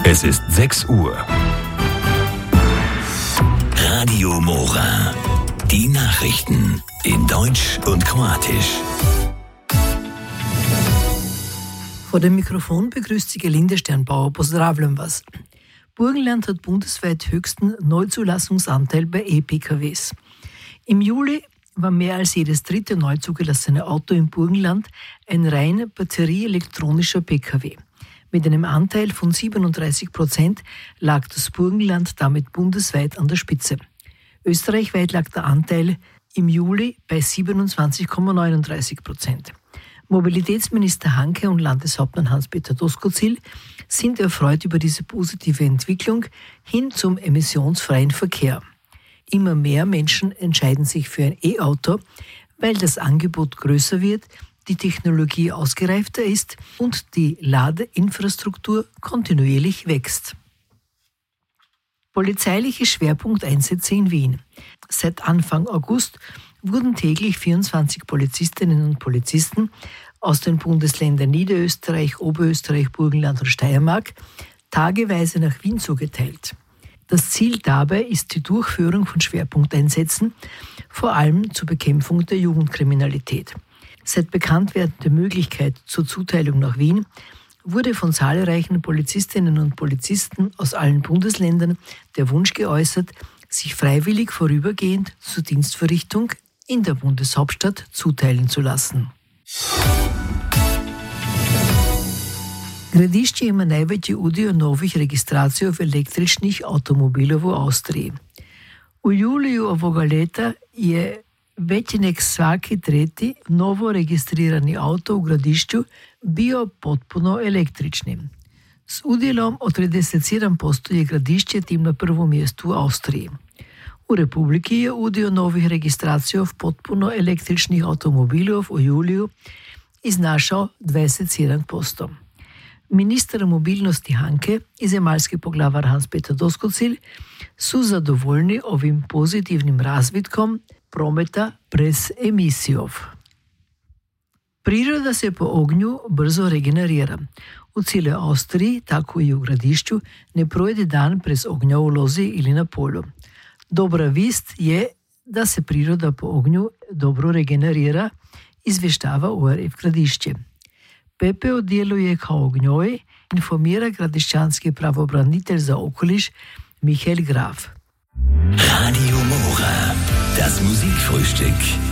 Es ist 6 Uhr. Radio Mora. Die Nachrichten in Deutsch und Kroatisch. Vor dem Mikrofon begrüßt Sie Gelinde Sternbauer. Pozdravljam vas. Burgenland hat bundesweit höchsten Neuzulassungsanteil bei E-PKWs. Im Juli war mehr als jedes dritte neu zugelassene Auto im Burgenland ein rein batterieelektronischer PKW. Mit einem Anteil von 37% lag das Burgenland damit bundesweit an der Spitze. Österreichweit lag der Anteil im Juli bei 27,39%. Mobilitätsminister Hanke und Landeshauptmann Hans-Peter Doskozil sind erfreut über diese positive Entwicklung hin zum emissionsfreien Verkehr. Immer mehr Menschen entscheiden sich für ein E-Auto, weil das Angebot größer wird, die Technologie ausgereifter ist und die Ladeinfrastruktur kontinuierlich wächst. Polizeiliche Schwerpunkteinsätze in Wien. Seit Anfang August wurden täglich 24 Polizistinnen und Polizisten aus den Bundesländern Niederösterreich, Oberösterreich, Burgenland und Steiermark tageweise nach Wien zugeteilt. Das Ziel dabei ist die Durchführung von Schwerpunkteinsätzen, vor allem zur Bekämpfung der Jugendkriminalität. Seit Bekanntwerden der Möglichkeit zur Zuteilung nach Wien wurde von zahlreichen Polizistinnen und Polizisten aus allen Bundesländern der Wunsch geäußert, sich freiwillig vorübergehend zur Dienstverrichtung in der Bundeshauptstadt zuteilen zu lassen. Gradišće ima najveći udio novih registracija električnih automobila u Austriji. U juliju ovoga leta je veći nek svaki tretji novo registrirani auto u Gradišću bio potpuno električni. S udjelom od 37% je Gradišće tim na prvom mjestu u Austriji. U Republiki je udio novih registracija potpuno električnih automobilov u juliju iznašao 27%. Ministar mobilnosti Hanke i zemaljski poglavar Hans-Peter Doskozil su zadovoljni ovim pozitivnim razvitkom prometa brez emisijov. Priroda se po ognju brzo regenerira. U cijeloj Austriji, tako i u Gradišću, ne projde dan brez ognja u lozi ili na polju. Dobra vist je da se priroda po ognju dobro regenerira, izvještava ORF Gradišće. Pepeo djeluje kao ognjoj, informira gradišćanski pravobranitelj za okoliš Michael Graf. Radio Mora, das Musikfrühstück.